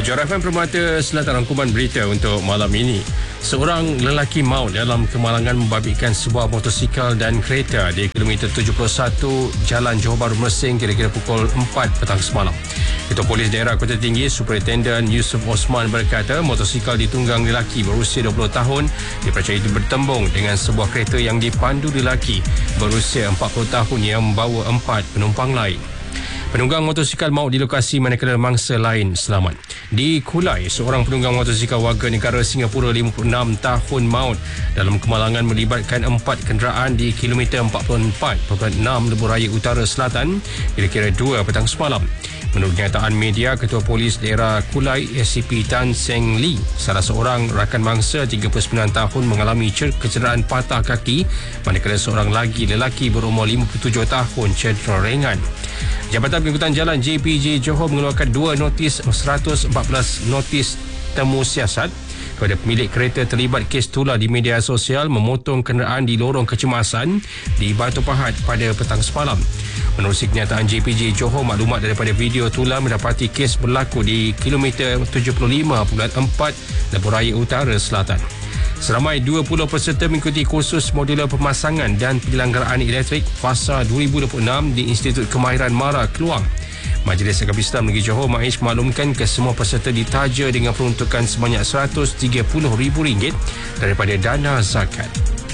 Johor FM Permata Selatan rangkuman berita untuk malam ini. Seorang lelaki maut dalam kemalangan membabitkan sebuah motosikal dan kereta di kilometer 71 Jalan Johor Bahru Mersing kira-kira pukul 4 petang semalam. Ketua Polis Daerah Kota Tinggi Superintendent Yusuf Osman berkata motosikal ditunggang lelaki berusia 20 tahun dipercayai bertembung dengan sebuah kereta yang dipandu lelaki berusia 40 tahun yang membawa 4 penumpang lain. Penunggang motosikal maut di lokasi manakala mangsa lain selamat. Di Kulai, seorang penunggang motosikal warga negara Singapura 56 tahun maut dalam kemalangan melibatkan 4 kenderaan di kilometer 44.6 Lebuh Raya Utara Selatan kira-kira 2 petang semalam. Menurut kenyataan media, Ketua Polis Daerah Kulai SCP Tan Seng Lee, salah seorang rakan mangsa 39 tahun mengalami kecederaan patah kaki manakala seorang lagi lelaki berumur 57 tahun cedera ringan. Jabatan Pengangkutan Jalan JPJ Johor mengeluarkan 2 notis 114 notis temu siasat kepada pemilik kereta terlibat kes tular di media sosial memotong kenderaan di lorong kecemasan di Batu Pahat pada petang semalam. Menerusi kenyataan JPJ Johor, maklumat daripada video tular mendapati kes berlaku di kilometer 75.4 Lebuh Raya Utara Selatan. Seramai 20 peserta mengikuti kursus modular pemasangan dan penyelenggaraan elektrik fasa 2026 di Institut Kemahiran Mara Keluang. Majlis Agama Islam Negeri Johor MAIS maklumkan ke semua peserta ditaja dengan peruntukan sebanyak RM130,000 daripada dana zakat.